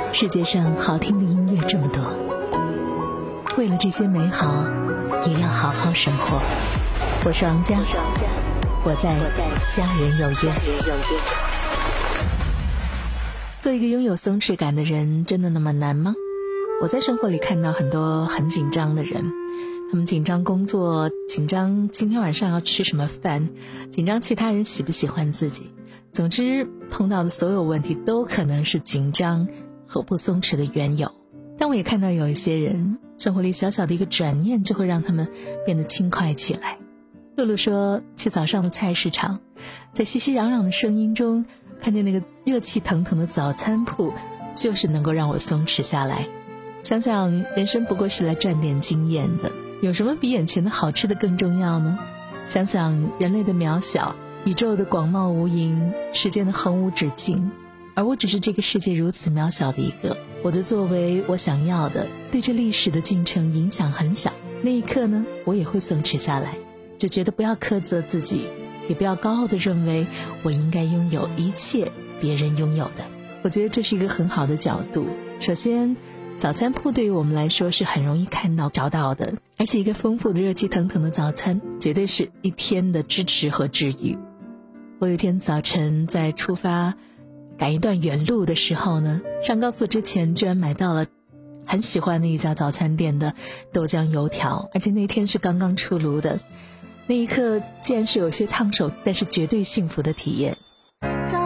世界上好听的音乐这么多，为了这些美好，也要好好生活。我是王佳，我在家人有约。做一个拥有松弛感的人，真的那么难吗？我在生活里看到很多很紧张的人，他们紧张工作，紧张今天晚上要吃什么饭，紧张其他人喜不喜欢自己。总之，碰到的所有问题都可能是紧张和不松弛的缘由。但我也看到有一些人，生活里小小的一个转念就会让他们变得轻快起来。露露说，去早上的菜市场，在熙熙攘攘的声音中，看见那个热气腾腾的早餐铺，就是能够让我松弛下来。想想人生不过是来赚点经验的，有什么比眼前的好吃的更重要呢？想想人类的渺小，宇宙的广袤无垠，时间的横无止境，而我只是这个世界如此渺小的一个。我的作为，我想要的，对这历史的进程影响很小。那一刻呢，我也会松弛下来，就觉得不要苛责自己，也不要高傲地认为我应该拥有一切别人拥有的。我觉得这是一个很好的角度。首先，早餐铺对于我们来说是很容易看到找到的，而且一个丰富的热气腾腾的早餐绝对是一天的支持和治愈。我有一天早晨在出发赶一段远路的时候呢，上高速之前居然买到了很喜欢的一家早餐店的豆浆油条，而且那天是刚刚出炉的。那一刻既然是有些烫手，但是绝对幸福的体验。 早